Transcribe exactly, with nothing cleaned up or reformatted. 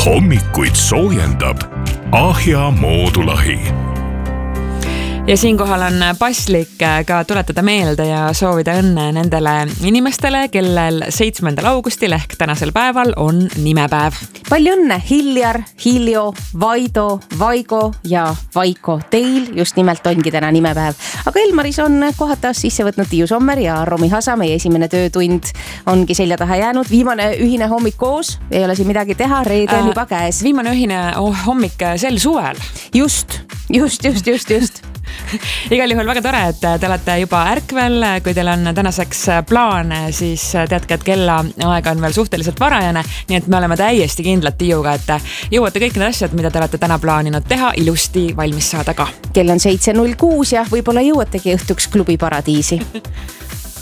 hommikuid soojendab Ahja Moodulahi. Ja siinkohal on paslik ka tuletada meelde ja soovida õnne nendele inimestele, kellel seitsmendal augustil ehk tänasel päeval on nimepäev. Palju õnne Hiljar, Hiljo, Vaido, Vaigo ja Vaiko. Teil just nimelt ongi täna nimepäev. Aga Elmaris on kohad taas sisse võtnud Tiiu Sommer ja Romi Hasa. Meie esimene töötund ongi selja taha jäänud. Viimane ühine hommik koos. Ei ole siin midagi teha. Reede on juba käes. Viimane ühine hommik sel suvel. Just, just, just, just, just. Igal juhul väga tore, et te olete juba ärkvel. Kui teil on tänaseks plaan, siis teadke, et kella aega on veel suhteliselt varajane. Nii et me oleme täiesti kindlad Tiiuga, et jõuate kõik need asjad, mida te olete täna plaaninud teha, ilusti valmis saada ka. Kell on seitse null kuus ja võib-olla jõuategi õhtuks klubi Paradiisi.